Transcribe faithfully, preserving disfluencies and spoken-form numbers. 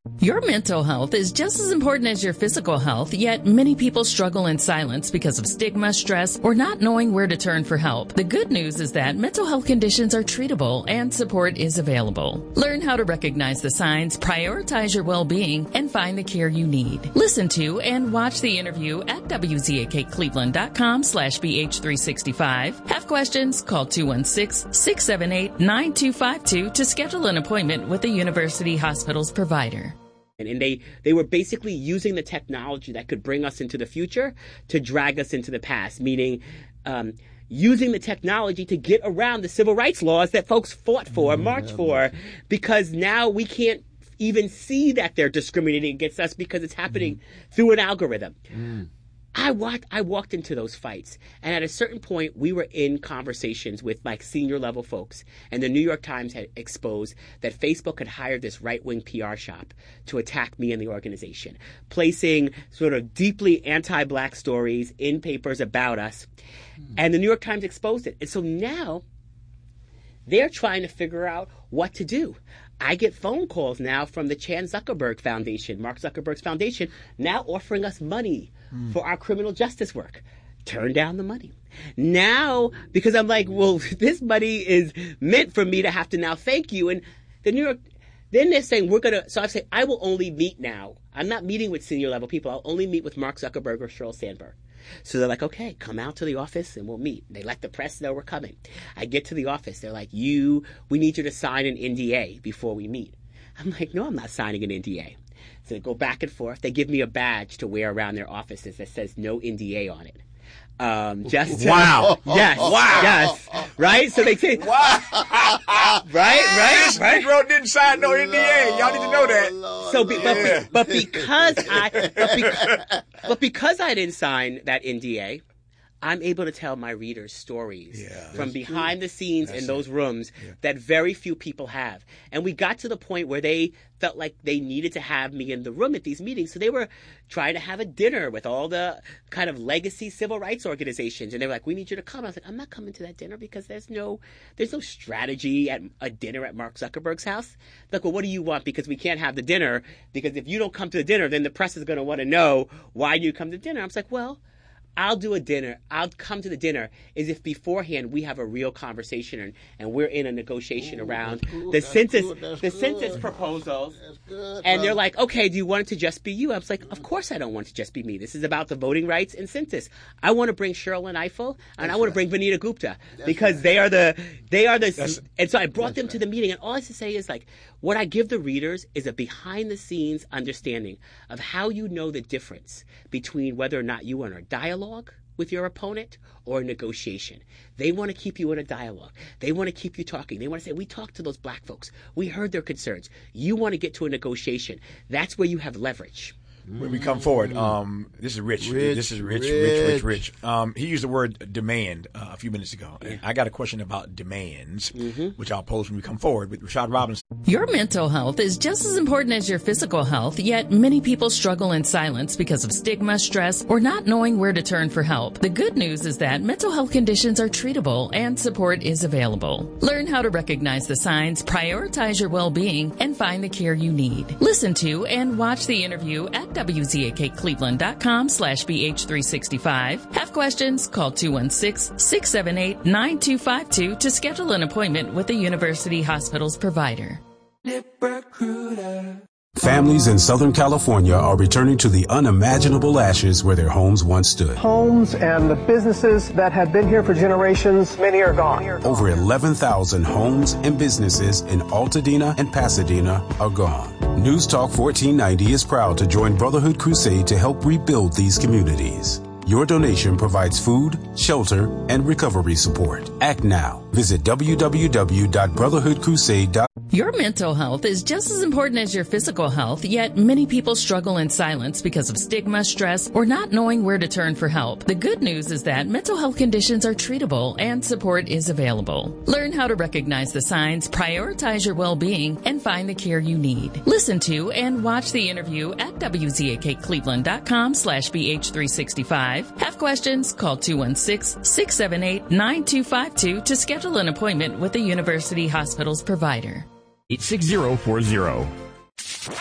Your mental health is just as important as your physical health, yet many people struggle in silence because of stigma, stress, or not knowing where to turn for help. The good news is that mental health conditions are treatable and support is available. Learn how to recognize the signs, prioritize your well-being, and find the care you need. Listen to and watch the interview at W Z A K Cleveland dot com slash B H three sixty-five. Have questions? Call two one six, six seven eight, nine two five two to schedule an appointment with a University Hospitals provider. And they, they were basically using the technology that could bring us into the future to drag us into the past, meaning um, using the technology to get around the civil rights laws that folks fought for, mm, marched yeah, for, because now we can't even see that they're discriminating against us because it's happening mm. through an algorithm. Mm. I walked, I walked into those fights, and at a certain point, we were in conversations with like senior level folks, and the New York Times had exposed that Facebook had hired this right-wing P R shop to attack me and the organization, placing sort of deeply anti-black stories in papers about us, hmm. and the New York Times exposed it. And so now they're trying to figure out what to do. I get phone calls now from the Chan Zuckerberg Foundation, Mark Zuckerberg's foundation, now offering us money mm. for our criminal justice work. Turn down the money. Now, because I'm like, well, this money is meant for me to have to now thank you. And the New York, then they're saying we're going to, so I say, I will only meet now. I'm not meeting with senior level people. I'll only meet with Mark Zuckerberg or Sheryl Sandberg. So they're like, okay, come out to the office and we'll meet. They let the press know we're coming. I get to the office. They're like, you, we need you to sign an N D A before we meet. I'm like, no, I'm not signing an N D A. So they go back and forth. They give me a badge to wear around their offices that says no N D A on it. Um, just wow, yes, wow, yes, right. So they say, wow, right, right, this right. Negro didn't sign no N D A. Y'all need to know that. So, be, but, yeah. but because I, but because, but because I didn't sign that N D A, I'm able to tell my readers stories yeah, from behind true. the scenes that's in those it. rooms yeah. that very few people have. And we got to the point where they felt like they needed to have me in the room at these meetings. So they were trying to have a dinner with all the kind of legacy civil rights organizations. And they were like, we need you to come. I was like, I'm not coming to that dinner because there's no there's no strategy at a dinner at Mark Zuckerberg's house. Like, well, what do you want? Because we can't have the dinner. Because if you don't come to the dinner, then the press is going to want to know why you come to dinner. I was like, well, I'll do a dinner. I'll come to the dinner is if beforehand we have a real conversation and, and we're in a negotiation Ooh, around cool. the that's census, good. the good. census proposals. Good, and bro. They're like, okay, do you want it to just be you? I was like, of course I don't want it to just be me. This is about the voting rights and census. I want to bring Sherrilyn Ifill and that's I want right. to bring Vanita Gupta that's because right. they are the, they are the, that's, and so I brought them right. to the meeting and all I have to say is like, what I give the readers is a behind the scenes understanding of how you know the difference between whether or not you are in a dialogue with your opponent or a negotiation. They want to keep you in a dialogue. They want to keep you talking. They want to say, we talked to those black folks. We heard their concerns. You want to get to a negotiation. That's where you have leverage. When we come forward, um, this is Rich. Rich this is Rich, Rich, Rich, Rich, Rich. Um, he used the word demand uh, a few minutes ago. Yeah. And I got a question about demands, mm-hmm. which I'll pose when we come forward with Rashad Robinson. Your mental health is just as important as your physical health, yet many people struggle in silence because of stigma, stress, or not knowing where to turn for help. The good news is that mental health conditions are treatable and support is available. Learn how to recognize the signs, prioritize your well-being, and find the care you need. Listen to and watch the interview at W Z A K Cleveland dot com slash B H three sixty-five. Have questions? Call two one six, six seven eight, nine two five two to schedule an appointment with a University Hospitals provider. Families in Southern California are returning to the unimaginable ashes where their homes once stood. Homes and the businesses that have been here for generations, many are gone. Over eleven thousand homes and businesses in Altadena and Pasadena are gone. News Talk fourteen ninety is proud to join Brotherhood Crusade to help rebuild these communities. Your donation provides food, shelter, and recovery support. Act now. Visit w w w dot brotherhood crusade dot com. Your mental health is just as important as your physical health, yet many people struggle in silence because of stigma, stress, or not knowing where to turn for help. The good news is that mental health conditions are treatable and support is available. Learn how to recognize the signs, prioritize your well-being, and find the care you need. Listen to and watch the interview at W Z A K Cleveland dot com slash B H three sixty-five. Have questions? Call two one six, six seven eight, nine two five two to schedule an appointment with a University Hospitals provider. eight six zero four zero.